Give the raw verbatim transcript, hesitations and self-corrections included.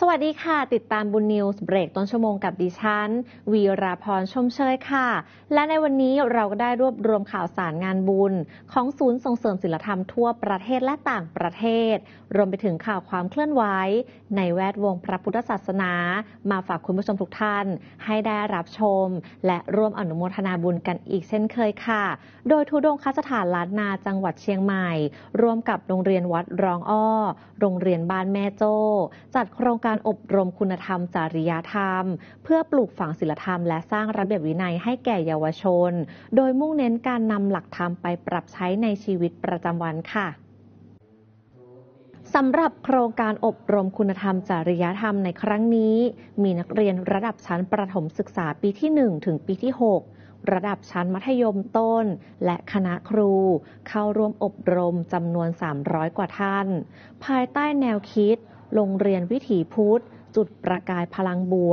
สวัสดีค่ะติดตามบุญนิวส์เบรกต้นชั่วโมงกับดิฉันวีราพรชมเชยค่ะและในวันนี้เราก็ได้รวบรวมข่าวสารงานบุญของศูนย์ส่งเสริมศิลธรรมทั่วประเทศและต่างประเทศรวมไปถึงข่าวความเคลื่อนไหวในแวดวงพระพุทธศาสนามาฝากคุณผู้ชมทุกท่านให้ได้รับชมและร่วมอนุโมทนาบุญกันอีกเช่นเคยค่ะโดยธุดงคสถานล้านนาจังหวัดเชียงใหม่ร่วมกับโรงเรียนวัดรองอ้อโรงเรียนบ้านแม่โจ้จัดโครงการอบรมคุณธรรมจริยธรรมเพื่อปลูกฝังศีลธรรมและสร้างระเบียบวินัยให้แก่เยาวชนโดยมุ่งเน้นการนำหลักธรรมไปปรับใช้ในชีวิตประจำวันค่ะสำหรับโครงการอบรมคุณธรรมจริยธรรมในครั้งนี้มีนักเรียนระดับชั้นประถมศึกษาปีที่หนึ่งถึงปีที่หกระดับชั้นมัธยมต้นและคณะครูเข้าร่วมอบรมจำนวนสามร้อยกว่าท่านภายใต้แนวคิดโรงเรียนวิถีพุทธจุดประกายพลังบวก